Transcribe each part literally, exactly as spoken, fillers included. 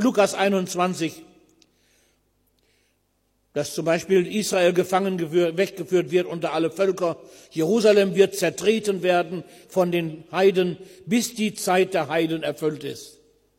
Lukas einundzwanzig, dass zum Beispiel Israel gefangen weggeführt wird unter alle Völker. Jerusalem wird zertreten werden von den Heiden, bis die Zeit der Heiden erfüllt ist.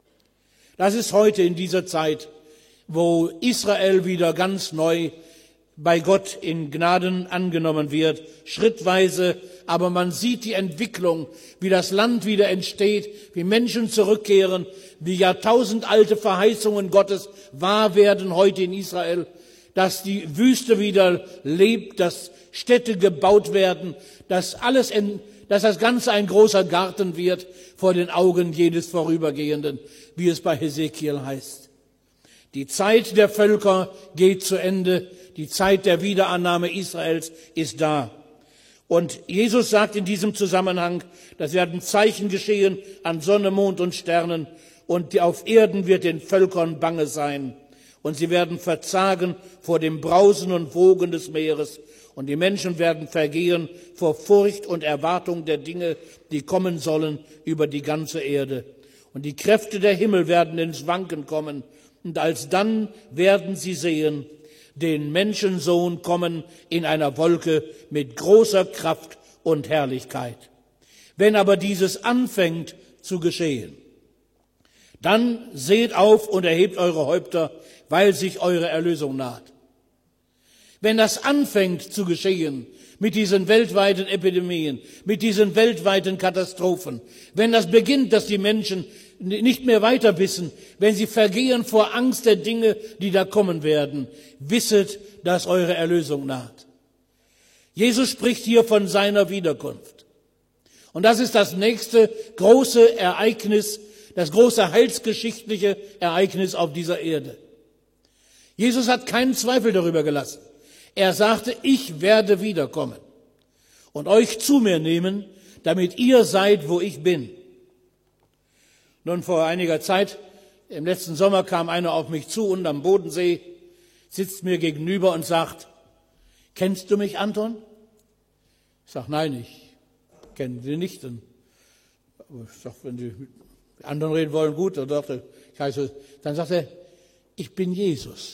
Das ist heute in dieser Zeit, wo Israel wieder ganz neu bei Gott in Gnaden angenommen wird, schrittweise, aber man sieht die Entwicklung, wie das Land wieder entsteht, wie Menschen zurückkehren, wie jahrtausendalte Verheißungen Gottes wahr werden heute in Israel, dass die Wüste wieder lebt, dass Städte gebaut werden, dass alles, in, dass das Ganze ein großer Garten wird vor den Augen jedes Vorübergehenden, wie es bei Hesekiel heißt. Die Zeit der Völker geht zu Ende, die Zeit der Wiederannahme Israels ist da. Und Jesus sagt in diesem Zusammenhang, das werden Zeichen geschehen an Sonne, Mond und Sternen, und auf Erden wird den Völkern bange sein. Und sie werden verzagen vor dem Brausen und Wogen des Meeres. Und die Menschen werden vergehen vor Furcht und Erwartung der Dinge, die kommen sollen über die ganze Erde. Und die Kräfte der Himmel werden ins Wanken kommen. Und alsdann werden sie sehen, den Menschensohn kommen in einer Wolke mit großer Kraft und Herrlichkeit. Wenn aber dieses anfängt zu geschehen, dann seht auf und erhebt eure Häupter, weil sich eure Erlösung naht. Wenn das anfängt zu geschehen, mit diesen weltweiten Epidemien, mit diesen weltweiten Katastrophen, wenn das beginnt, dass die Menschen nicht mehr weiter wissen, wenn sie vergehen vor Angst der Dinge, die da kommen werden, wisset, dass eure Erlösung naht. Jesus spricht hier von seiner Wiederkunft. Und das ist das nächste große Ereignis, das große heilsgeschichtliche Ereignis auf dieser Erde. Jesus hat keinen Zweifel darüber gelassen. Er sagte, ich werde wiederkommen und euch zu mir nehmen, damit ihr seid, wo ich bin. Nun, vor einiger Zeit, im letzten Sommer, kam einer auf mich zu und am Bodensee, sitzt mir gegenüber und sagt, kennst du mich, Anton? Ich sage, nein, ich kenne Sie nicht. Und ich sage, wenn Sie mit anderen reden wollen, gut. Dann, dachte, ich heiße, dann sagt er, ich bin Jesus.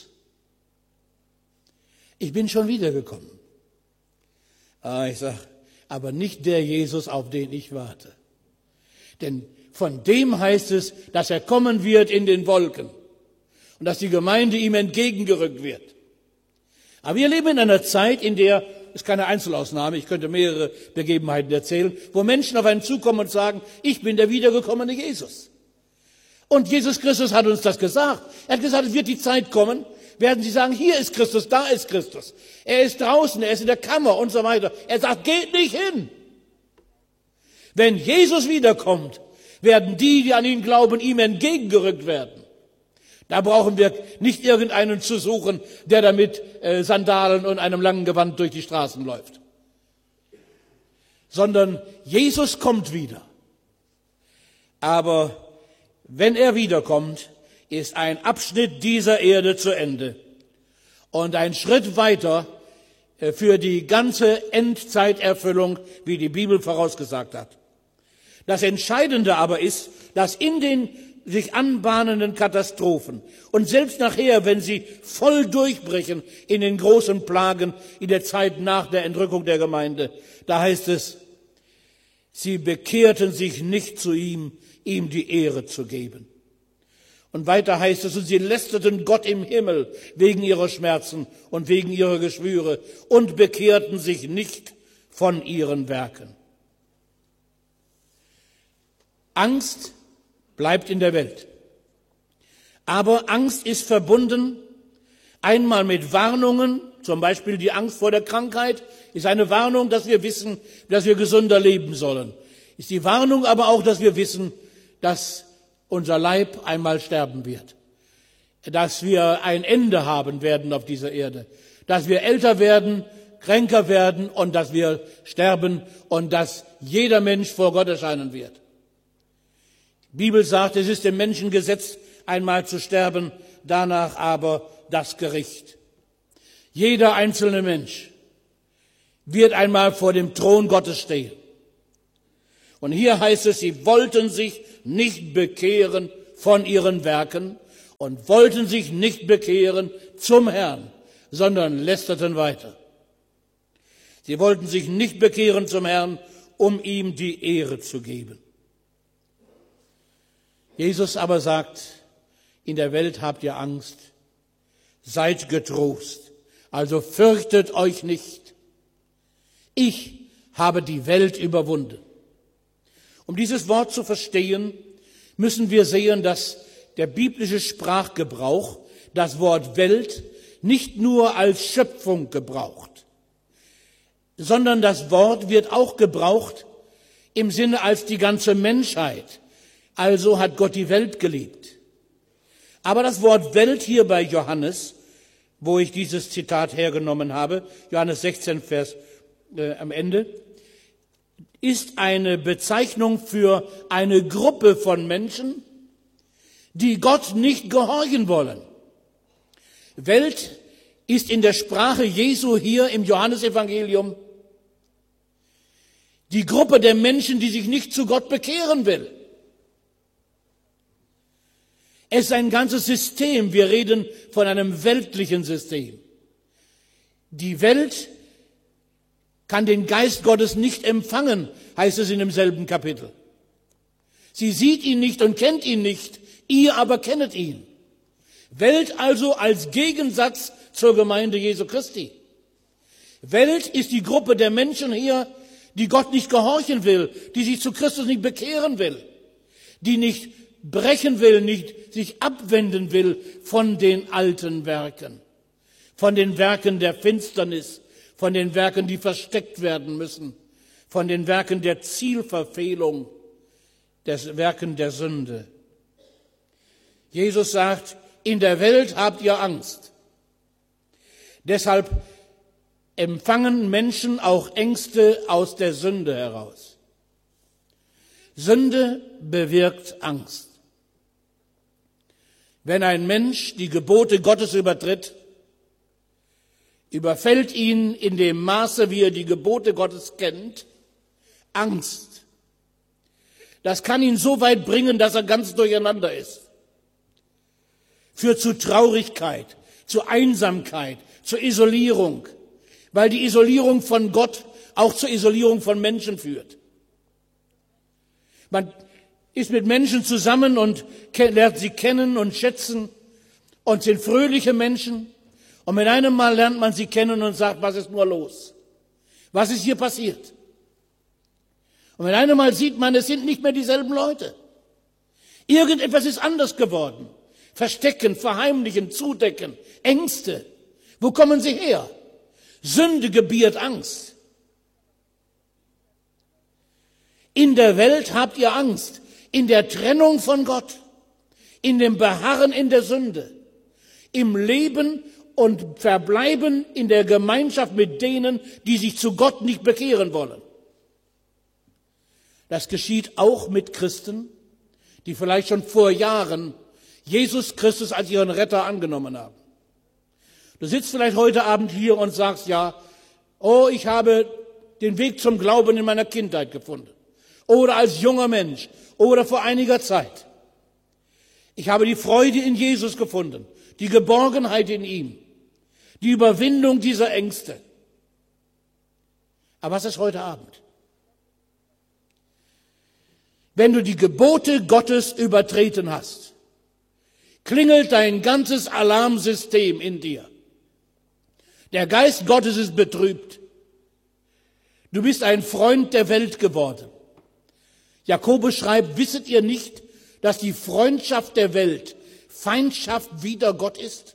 Ich bin schon wiedergekommen. Aber ich sage, aber nicht der Jesus, auf den ich warte. Denn von dem heißt es, dass er kommen wird in den Wolken und dass die Gemeinde ihm entgegengerückt wird. Aber wir leben in einer Zeit, in der, ist keine Einzelausnahme, ich könnte mehrere Begebenheiten erzählen, wo Menschen auf einen zukommen und sagen, ich bin der wiedergekommene Jesus. Und Jesus Christus hat uns das gesagt. Er hat gesagt, es wird die Zeit kommen, werden sie sagen, hier ist Christus, da ist Christus. Er ist draußen, er ist in der Kammer und so weiter. Er sagt, geht nicht hin. Wenn Jesus wiederkommt, werden die, die an ihn glauben, ihm entgegengerückt werden. Da brauchen wir nicht irgendeinen zu suchen, der da mit äh, Sandalen und einem langen Gewand durch die Straßen läuft. Sondern Jesus kommt wieder. Aber wenn er wiederkommt, ist ein Abschnitt dieser Erde zu Ende und ein Schritt weiter äh, für die ganze Endzeiterfüllung, wie die Bibel vorausgesagt hat. Das Entscheidende aber ist, dass in den sich anbahnenden Katastrophen und selbst nachher, wenn sie voll durchbrechen in den großen Plagen in der Zeit nach der Entrückung der Gemeinde, da heißt es, sie bekehrten sich nicht zu ihm, ihm die Ehre zu geben. Und weiter heißt es, und sie lästerten Gott im Himmel wegen ihrer Schmerzen und wegen ihrer Geschwüre und bekehrten sich nicht von ihren Werken. Angst bleibt in der Welt. Aber Angst ist verbunden einmal mit Warnungen, zum Beispiel die Angst vor der Krankheit ist eine Warnung, dass wir wissen, dass wir gesünder leben sollen. Ist die Warnung aber auch, dass wir wissen, dass unser Leib einmal sterben wird. Dass wir ein Ende haben werden auf dieser Erde. Dass wir älter werden, kränker werden und dass wir sterben und dass jeder Mensch vor Gott erscheinen wird. Die Bibel sagt, es ist dem Menschen gesetzt, einmal zu sterben, danach aber das Gericht. Jeder einzelne Mensch wird einmal vor dem Thron Gottes stehen. Und hier heißt es, sie wollten sich nicht bekehren von ihren Werken und wollten sich nicht bekehren zum Herrn, sondern lästerten weiter. Sie wollten sich nicht bekehren zum Herrn, um ihm die Ehre zu geben. Jesus aber sagt, in der Welt habt ihr Angst, seid getrost, also fürchtet euch nicht. Ich habe die Welt überwunden. Um dieses Wort zu verstehen, müssen wir sehen, dass der biblische Sprachgebrauch das Wort Welt nicht nur als Schöpfung gebraucht, sondern das Wort wird auch gebraucht im Sinne als die ganze Menschheit. Also hat Gott die Welt geliebt. Aber das Wort Welt hier bei Johannes, wo ich dieses Zitat hergenommen habe, Johannes sechzehn, Vers äh, am Ende, ist eine Bezeichnung für eine Gruppe von Menschen, die Gott nicht gehorchen wollen. Welt ist in der Sprache Jesu hier im Johannesevangelium die Gruppe der Menschen, die sich nicht zu Gott bekehren will. Es ist ein ganzes System. Wir reden von einem weltlichen System. Die Welt kann den Geist Gottes nicht empfangen, heißt es in demselben Kapitel. Sie sieht ihn nicht und kennt ihn nicht, ihr aber kennet ihn. Welt also als Gegensatz zur Gemeinde Jesu Christi. Welt ist die Gruppe der Menschen hier, die Gott nicht gehorchen will, die sich zu Christus nicht bekehren will, die nicht brechen will, nicht sich abwenden will von den alten Werken, von den Werken der Finsternis, von den Werken, die versteckt werden müssen, von den Werken der Zielverfehlung, des Werken der Sünde. Jesus sagt, in der Welt habt ihr Angst. Deshalb empfangen Menschen auch Ängste aus der Sünde heraus. Sünde bewirkt Angst. Wenn ein Mensch die Gebote Gottes übertritt, überfällt ihn in dem Maße, wie er die Gebote Gottes kennt, Angst. Das kann ihn so weit bringen, dass er ganz durcheinander ist. Führt zu Traurigkeit, zu Einsamkeit, zur Isolierung, weil die Isolierung von Gott auch zur Isolierung von Menschen führt. Man ist mit Menschen zusammen und lernt sie kennen und schätzen und sind fröhliche Menschen. Und mit einem Mal lernt man sie kennen und sagt, was ist nur los? Was ist hier passiert? Und mit einem Mal sieht man, es sind nicht mehr dieselben Leute. Irgendetwas ist anders geworden. Verstecken, verheimlichen, zudecken, Ängste. Wo kommen sie her? Sünde gebiert Angst. In der Welt habt ihr Angst. In der Trennung von Gott. In dem Beharren in der Sünde. Im Leben und Verbleiben in der Gemeinschaft mit denen, die sich zu Gott nicht bekehren wollen. Das geschieht auch mit Christen, die vielleicht schon vor Jahren Jesus Christus als ihren Retter angenommen haben. Du sitzt vielleicht heute Abend hier und sagst, ja, oh, ich habe den Weg zum Glauben in meiner Kindheit gefunden. Oder als junger Mensch. Oder vor einiger Zeit. Ich habe die Freude in Jesus gefunden. Die Geborgenheit in ihm. Die Überwindung dieser Ängste. Aber was ist heute Abend? Wenn du die Gebote Gottes übertreten hast, klingelt dein ganzes Alarmsystem in dir. Der Geist Gottes ist betrübt. Du bist ein Freund der Welt geworden. Jakobus schreibt, wisset ihr nicht, dass die Freundschaft der Welt Feindschaft wider Gott ist?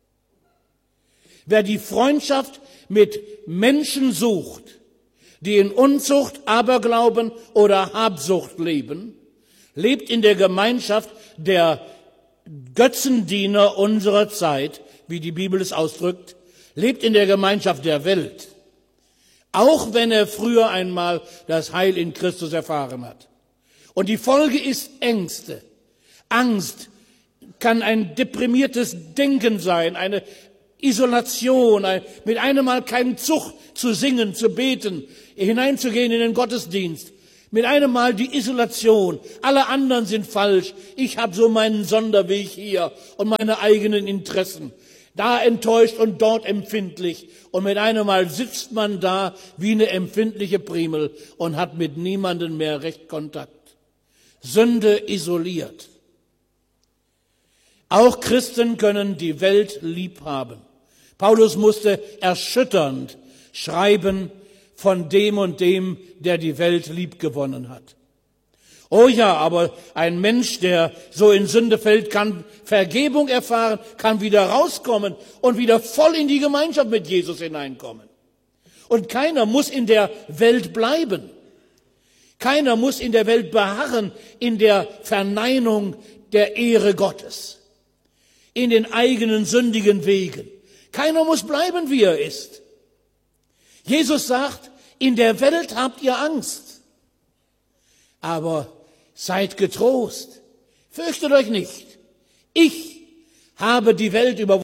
Wer die Freundschaft mit Menschen sucht, die in Unzucht, Aberglauben oder Habsucht leben, lebt in der Gemeinschaft der Götzendiener unserer Zeit, wie die Bibel es ausdrückt, lebt in der Gemeinschaft der Welt, auch wenn er früher einmal das Heil in Christus erfahren hat. Und die Folge ist Ängste. Angst kann ein deprimiertes Denken sein, eine Isolation, ein, mit einem Mal keinen Zug zu singen, zu beten, hineinzugehen in den Gottesdienst, Mit einem Mal die Isolation. Alle anderen sind falsch. Ich habe so meinen Sonderweg hier und meine eigenen Interessen. Da enttäuscht und dort empfindlich. Und mit einem Mal sitzt man da wie eine empfindliche Primel und hat mit niemandem mehr recht Kontakt. Sünde isoliert. Auch Christen können die Welt lieb haben. Paulus musste erschütternd schreiben von dem und dem, der die Welt lieb gewonnen hat. Oh ja, aber ein Mensch, der so in Sünde fällt, kann Vergebung erfahren, kann wieder rauskommen und wieder voll in die Gemeinschaft mit Jesus hineinkommen. Und keiner muss in der Welt bleiben. Keiner muss in der Welt beharren, in der Verneinung der Ehre Gottes, in den eigenen sündigen Wegen. Keiner muss bleiben, wie er ist. Jesus sagt, in der Welt habt ihr Angst, aber seid getrost, fürchtet euch nicht. Ich habe die Welt überwunden.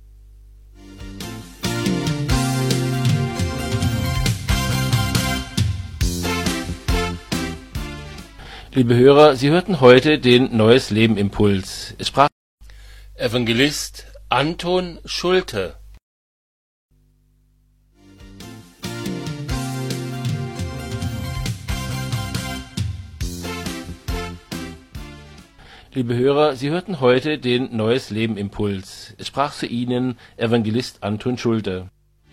Liebe Hörer, Sie hörten heute den Neues Leben Impuls. Es sprach Evangelist Anton Schulte. Liebe Hörer, Sie hörten heute den Neues Leben Impuls. Es sprach zu Ihnen Evangelist Anton Schulte.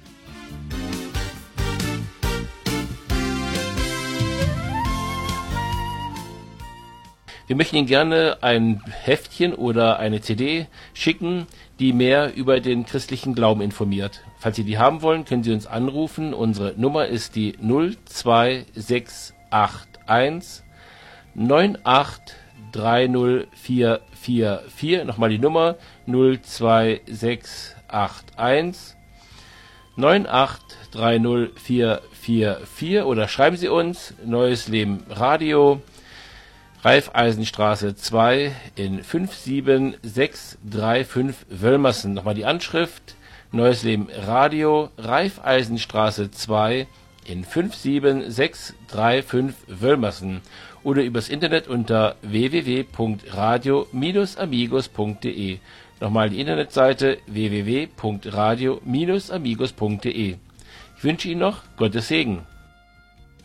Wir möchten Ihnen gerne ein Heftchen oder eine C D schicken, die mehr über den christlichen Glauben informiert. Falls Sie die haben wollen, können Sie uns anrufen. Unsere Nummer ist die null zwei sechs acht eins neun acht drei null vier vier vier. Nochmal die Nummer null zwei sechs acht eins neun acht drei null vier vier vier oder schreiben Sie uns Neues Leben Radio, Raiffeisenstraße zwei in fünf sieben sechs drei fünf Wölmersen. Nochmal die Anschrift Neues Leben Radio, Raiffeisenstraße zwei in fünf sieben sechs drei fünf Wölmersen oder übers Internet unter w w w punkt radio Bindestrich amigos punkt de. Nochmal die Internetseite w w w punkt radio Bindestrich amigos punkt de. Ich wünsche Ihnen noch Gottes Segen.